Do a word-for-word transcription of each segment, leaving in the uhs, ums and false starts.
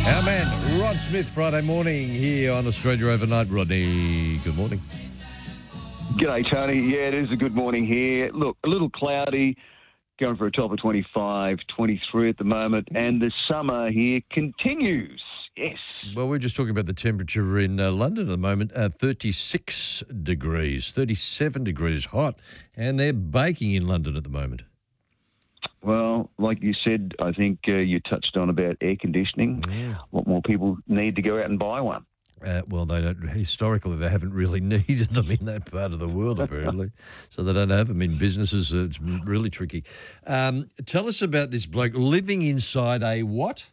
Our man, Rod Smith, Friday morning here on Australia Overnight. Rodney, good morning. G'day, Tony. Yeah, it is a good morning here. Look, a little cloudy, going for a top of twenty-five, twenty-three at the moment, and the summer here continues. Yes. Well, we're just talking about the temperature in uh, London at the moment, uh, thirty-six degrees, thirty-seven degrees hot, and they're baking in London at the moment. Well, like you said, I think uh, you touched on about air conditioning. Yeah. A lot more people need to go out and buy one. Uh, well, they don't, historically, they haven't really needed them in that part of the world, apparently. So they don't have them in businesses. It's really tricky. Um, tell us about this bloke living inside a what?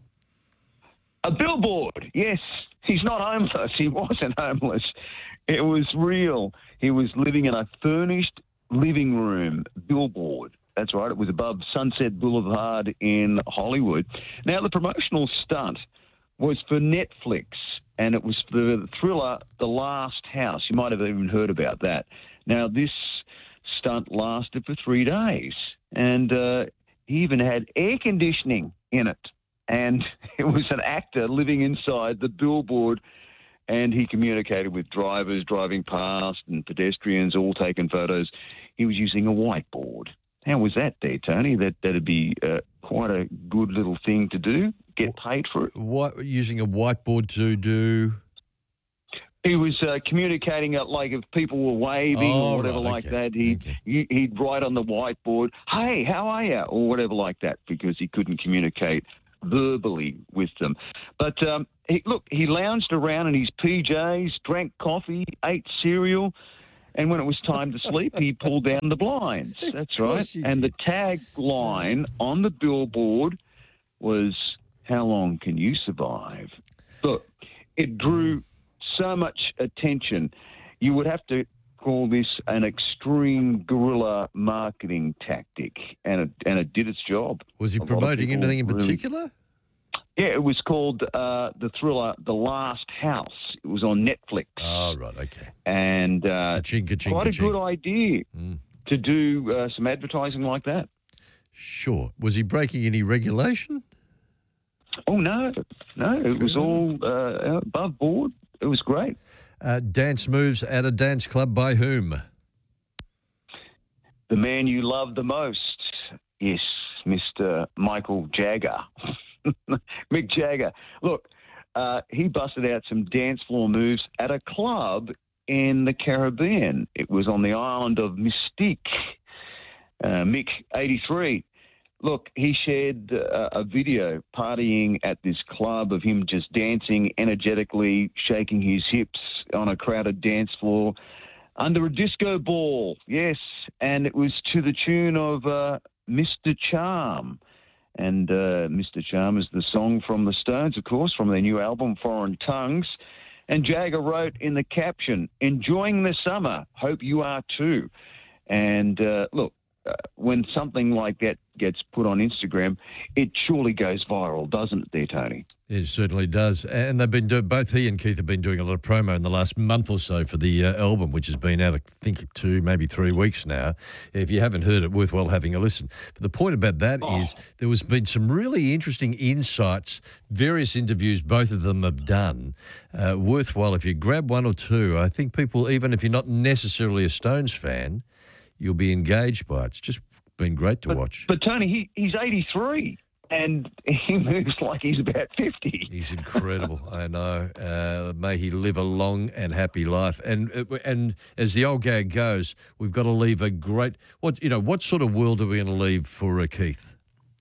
A billboard, yes. He's not homeless. He wasn't homeless. It was real. He was living in a furnished living room billboard. That's right. It was above Sunset Boulevard in Hollywood. Now, the promotional stunt was for Netflix, and it was for the thriller The Last House. You might have even heard about that. Now, this stunt lasted for three days, and uh, he even had air conditioning in it. And it was an actor living inside the billboard, and he communicated with drivers driving past and pedestrians all taking photos. He was using a whiteboard. How was that there, Tony? That, that'd be uh, quite a good little thing to do, get paid for it. What, using a whiteboard to do? He was uh, communicating, uh, like if people were waving oh, or whatever right, like okay. that, he'd, okay. he, he'd write on the whiteboard, hey, how are you? Or whatever like that, because he couldn't communicate verbally with them. But um, he, look, he lounged around in his P Js, drank coffee, ate cereal, and when it was time to sleep, he pulled down the blinds. That's right. And the tagline on the billboard was, how long can you survive? Look, it drew so much attention. You would have to call this an extreme guerrilla marketing tactic, and it, and it did its job. Was he A lot of promoting people anything in really- particular? Yeah, it was called uh, the thriller The Last House. It was on Netflix. Oh, right, okay. And uh, Ka-ching, ka-ching, quite ka-ching. a good idea Mm. to do uh, some advertising like that. Sure. Was he breaking any regulation? Oh, no. No, it was all uh, above board. It was great. Uh, dance moves at a dance club by whom? The man you love the most. Yes, Mister Michael Jagger. Mick Jagger. Look, uh, he busted out some dance floor moves at a club in the Caribbean. It was on the island of Mystique. Uh, Mick, eighty-three. Look, he shared uh, a video partying at this club of him just dancing energetically, shaking his hips on a crowded dance floor under a disco ball. Yes, and it was to the tune of uh, Mister Charm. And uh, Mister Charm is the song from the Stones, of course, from their new album, Foreign Tongues. And Jagger wrote in the caption, enjoying the summer, hope you are too. And uh, look, uh, when something like that gets put on Instagram, it surely goes viral, doesn't it there, Tony? It certainly does. And they've been doing, both he and Keith have been doing a lot of promo in the last month or so for the uh, album, which has been out, I think, two, maybe three weeks now. If you haven't heard it, worthwhile having a listen. But the point about that Oh. is there has been some really interesting insights, various interviews both of them have done. Uh, worthwhile, if you grab one or two, I think people, even if you're not necessarily a Stones fan, you'll be engaged by it. It's just been great to but, watch. But, Tony, he, he's eighty-three. And he moves like he's about fifty. He's incredible. I know. Uh, may he live a long and happy life. And and as the old gag goes, we've got to leave a great. What you know? What sort of world are we going to leave for uh, Keith?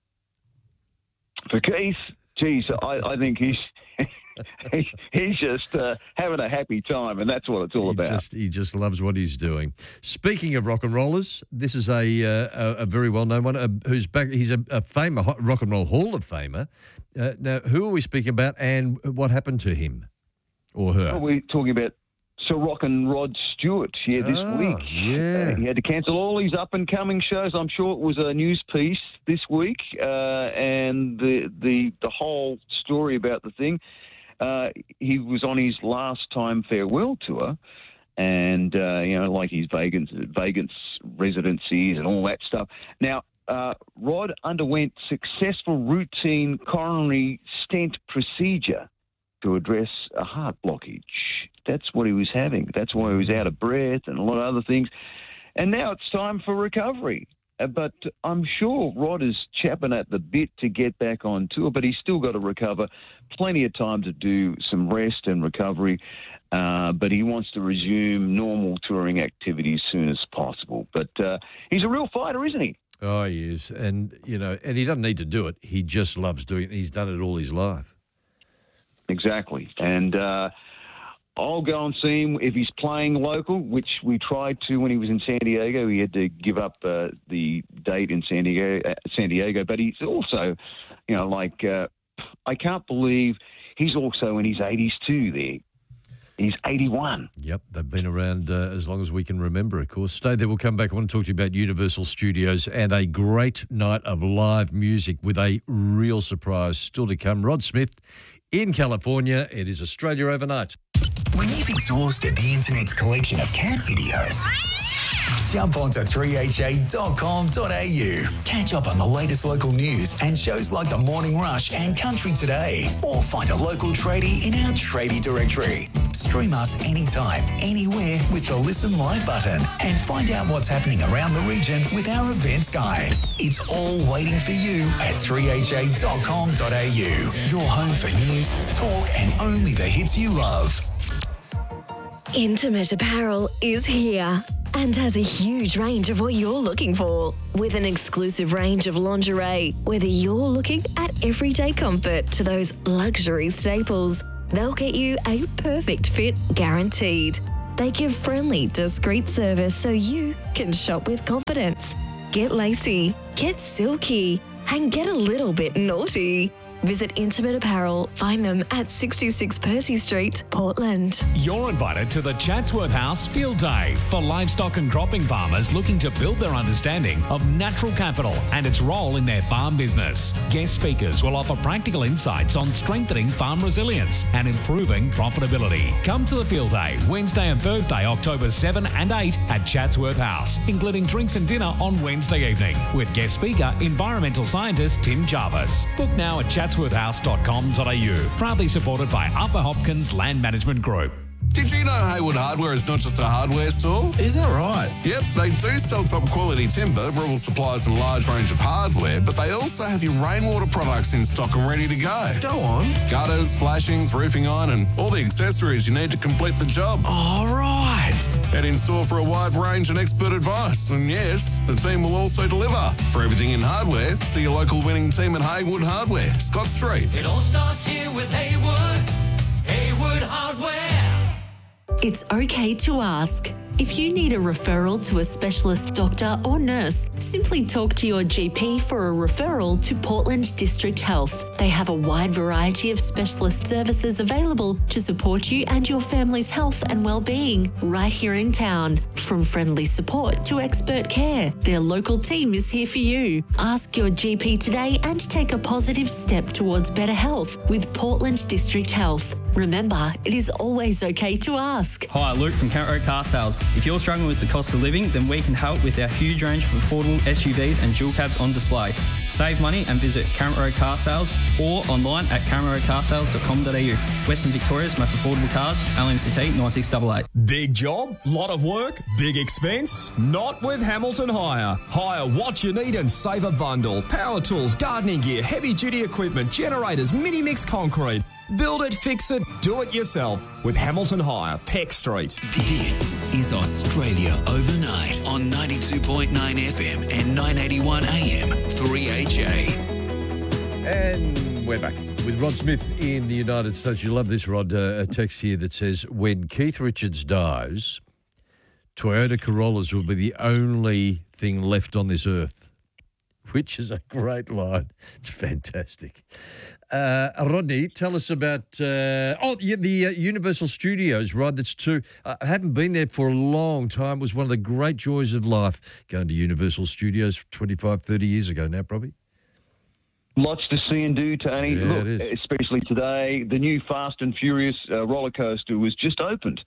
For Keith, geez, I, I think he's he, he's just uh, having a happy time, and that's what it's all he about. Just, he just loves what he's doing. Speaking of rock and rollers, this is a uh, a, a very well known one. Uh, who's back? He's a, a famer, rock and roll Hall of Famer. Uh, now, who are we speaking about, and what happened to him or her? Well, we're talking about Sir Rock and Rod Stewart here this Oh, week. yeah. Uh, he had to cancel all his up-and-coming shows. I'm sure it was a news piece this week, uh, and the, the the whole story about the thing. Uh, he was on his last time farewell tour, and uh, you know, like his Vegas, Vegas residencies and all that stuff. Now, uh, Rod underwent successful routine coronary stent procedure to address a heart blockage. That's what he was having. That's why he was out of breath and a lot of other things. And now it's time for recovery. Uh, but I'm sure Rod is chapping at the bit to get back on tour, but he's still got to recover. Plenty of time to do some rest and recovery, uh, but he wants to resume normal touring activities as soon as possible. But uh, he's a real fighter, isn't he? Oh, he is. And, you know, and he doesn't need to do it. He just loves doing it. He's done it all his life. Exactly. And uh, I'll go and see him if he's playing local, which we tried to when he was in San Diego. He had to give up uh, the date in San Diego, uh, San Diego. But he's also, you know, like, uh, I can't believe he's also in his eighties too there. He's eighty-one. Yep, they've been around uh, as long as we can remember, of course. Stay there, we'll come back. I want to talk to you about Universal Studios and a great night of live music with a real surprise still to come. Rod Smith in California. It is Australia Overnight. When you've exhausted the internet's collection of cat videos, jump onto three h a dot com dot a u. Catch up on the latest local news and shows like The Morning Rush and Country Today. Or find a local tradie in our tradie directory. Stream us anytime, anywhere with the Listen Live button. And find out what's happening around the region with our events guide. It's all waiting for you at three h a dot com dot a u. Your home for news, talk and only the hits you love. Intimate Apparel is here and has a huge range of what you're looking for. With an exclusive range of lingerie, whether you're looking at everyday comfort to those luxury staples, they'll get you a perfect fit guaranteed. They give friendly, discreet service so you can shop with confidence. Get lacy, get silky, and get a little bit naughty. Visit Intimate Apparel. Find them at sixty-six Percy Street, Portland. You're invited to the Chatsworth House Field Day for livestock and cropping farmers looking to build their understanding of natural capital and its role in their farm business. Guest speakers will offer practical insights on strengthening farm resilience and improving profitability. Come to the Field Day Wednesday and Thursday, October seventh and eighth at Chatsworth House, including drinks and dinner on Wednesday evening with guest speaker, environmental scientist Tim Jarvis. Book now at chatsworth house dot com dot a u. Proudly supported by Upper Hopkins Land Management Group. Did you know Hayward Hardware is not just a hardware store? Is that right? Yep, they do sell top quality timber, rural supplies and a large range of hardware, but they also have your rainwater products in stock and ready to go. Go on. Gutters, flashings, roofing iron and all the accessories you need to complete the job. All right. Head in store for a wide range and expert advice. And yes, the team will also deliver. For everything in hardware, see your local winning team at Hayward Hardware, Scott Street. It all starts here with Hayward, Hayward Hardware. It's okay to ask. If you need a referral to a specialist doctor or nurse, simply talk to your G P for a referral to Portland District Health. They have a wide variety of specialist services available to support you and your family's health and well-being right here in town. From friendly support to expert care, their local team is here for you. Ask your G P today and take a positive step towards better health with Portland District Health. Remember, it is always okay to ask. Hi, Luke from Count Road Car Sales. If you're struggling with the cost of living, then we can help with our huge range of affordable S U Vs and dual cabs on display. Save money and visit Current Road Car Sales or online at current road car sales dot com dot a u. Western Victoria's most affordable cars, L M C T nine six eight eight. Big job, lot of work, big expense? Not with Hamilton Hire. Hire what you need and save a bundle. Power tools, gardening gear, heavy duty equipment, generators, mini mix concrete. Build it, fix it, do it yourself with Hamilton Hire, Peck Street. This is Australia Overnight on ninety-two point nine F M and nine eighty-one A M, three H A. And we're back with Rod Smith in the United States. You love this, Rod. Uh, a text here that says, when Keith Richards dies, Toyota Corollas will be the only thing left on this earth, which is a great line. It's fantastic. Uh, Rodney, tell us about uh, oh yeah, the uh, Universal Studios ride. That's true. I hadn't been there for a long time. It was one of the great joys of life going to Universal Studios twenty-five, thirty years ago now, probably. Lots to see and do, Tony. Yeah, Look, especially today, the new Fast and Furious uh, roller coaster was just opened.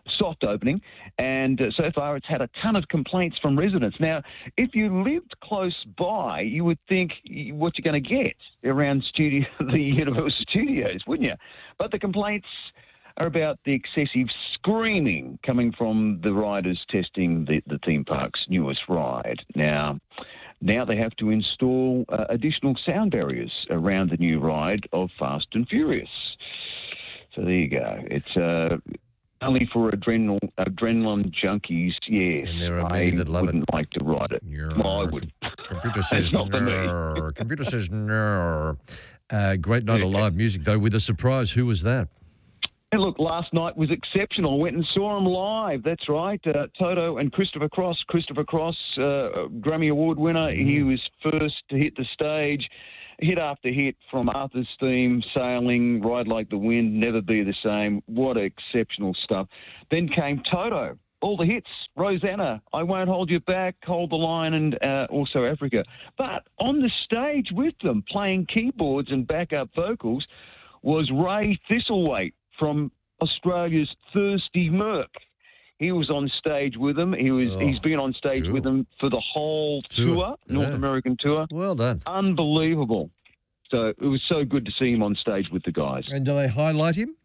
soft opening, and uh, so far it's had a ton of complaints from residents. Now, if you lived close by, you would think what you're going to get around studio, the Universal Studios, wouldn't you? But the complaints are about the excessive screaming coming from the riders testing the, the theme park's newest ride. Now, now they have to install uh, additional sound barriers around the new ride of Fast and Furious. So there you go. It's uh, only for adrenal, adrenaline junkies, yes. And there are many I that love wouldn't it. like to ride it. Well, I would. Computer says It's not for me. no. Computer says no. Uh, great night of live music, though, with a surprise. Who was that? And look, last night was exceptional. Went and saw them live. That's right. Uh, Toto and Christopher Cross. Christopher Cross, uh, Grammy Award winner. He was first to hit the stage. Hit after hit from Arthur's theme, Sailing, Ride Like the Wind, Never Be the Same. What exceptional stuff. Then came Toto. All the hits. Rosanna, I Won't Hold You Back, Hold the Line, and uh, also Africa. But on the stage with them, playing keyboards and backup vocals, was Ray Thistlethwaite from Australia's Thirsty Merc. He was on stage with them. He was. Oh, he's been on stage cool. with them for the whole Tour. tour, North Yeah. American tour. Well done. Unbelievable. So it was so good to see him on stage with the guys. And do they highlight him?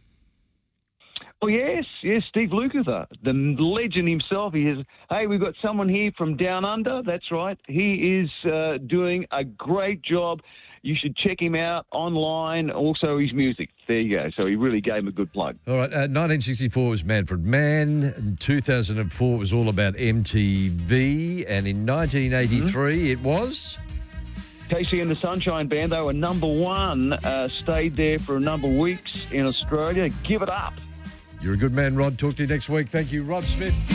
Oh, yes, yes, Steve Lukather, the legend himself. He is, hey, we've got someone here from Down Under. That's right. He is uh, doing a great job. You should check him out online, also his music. There you go. So he really gave him a good plug. All right, uh, nineteen sixty-four was Manfred Mann. In two thousand four it was all about M T V. And in nineteen eighty-three Mm-hmm. it was... Casey and the Sunshine Band, they were number one, uh, stayed there for a number of weeks in Australia. Give it up. You're a good man, Rod. Talk to you next week. Thank you, Rod Smith.